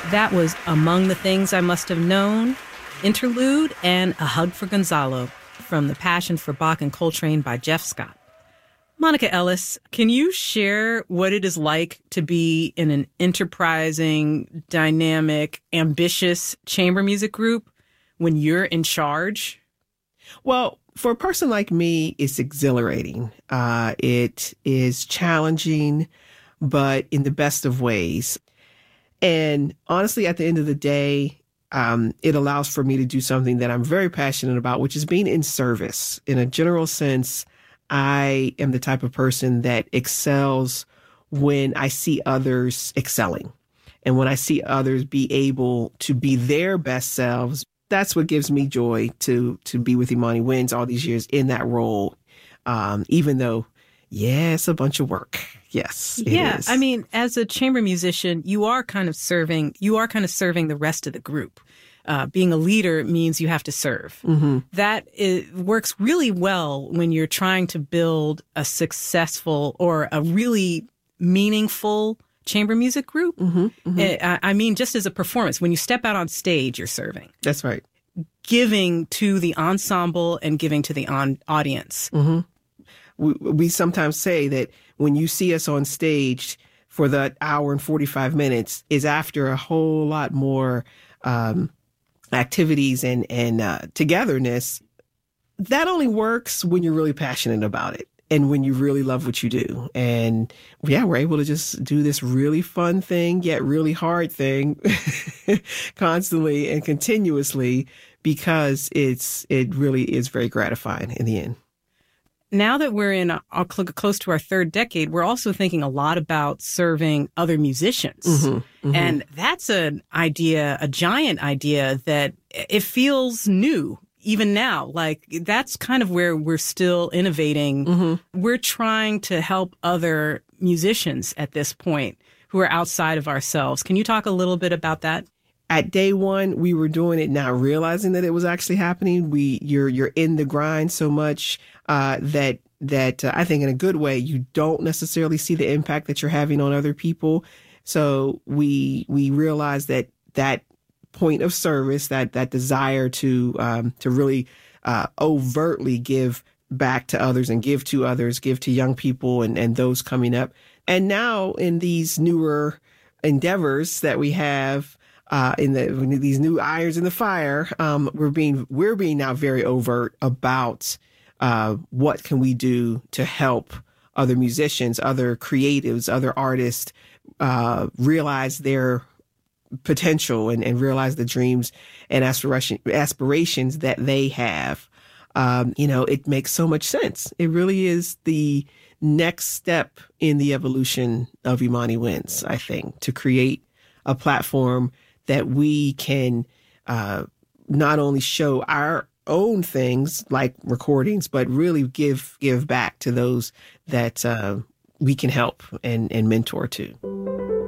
That was Among the Things I Must Have Known, Interlude, and A Hug for Gonzalo from The Passion for Bach and Coltrane by Jeff Scott. Monica Ellis, can you share what it is like to be in an enterprising, dynamic, ambitious chamber music group when you're in charge? Well, for a person like me, it's exhilarating. It is challenging, but in the best of ways. And honestly, at the end of the day, it allows for me to do something that I'm very passionate about, which is being in service. In a general sense, I am the type of person that excels when I see others excelling. And when I see others be able to be their best selves, that's what gives me joy to be with Imani Winds all these years in that role. Even though, it's a bunch of work. Yes, it is. I mean, as a chamber musician, you are kind of serving the rest of the group. Being a leader means you have to serve. Mm-hmm. That works really well when you're trying to build a successful or a really meaningful chamber music group. Mm-hmm. Mm-hmm. I mean, just as a performance, when you step out on stage, you're serving. That's right. Giving to the ensemble and giving to the audience. Mm-hmm. We sometimes say that when you see us on stage for the hour and 45 minutes is after a whole lot more activities and togetherness. That only works when you're really passionate about it and when you really love what you do. And we're able to just do this really fun thing, yet really hard thing constantly and continuously because it really is very gratifying in the end. Now that we're in close to our third decade, we're also thinking a lot about serving other musicians. Mm-hmm, mm-hmm. And that's a giant idea that it feels new even now. Like that's kind of where we're still innovating. Mm-hmm. We're trying to help other musicians at this point who are outside of ourselves. Can you talk a little bit about that? At day one, we were doing it, not realizing that it was actually happening. You're in the grind so much that I think in a good way, you don't necessarily see the impact that you're having on other people. So we realize that point of service, that desire to really overtly give back to others and give to others, give to young people and those coming up. And now in these newer endeavors that we have, in these new irons in the fire, we're being now very overt about what can we do to help other musicians, other creatives, other artists realize their potential and realize the dreams and aspirations that they have. It makes so much sense. It really is the next step in the evolution of Imani Winds, I think, to create a platform that we can not only show our own things like recordings, but really give back to those that we can help and mentor to.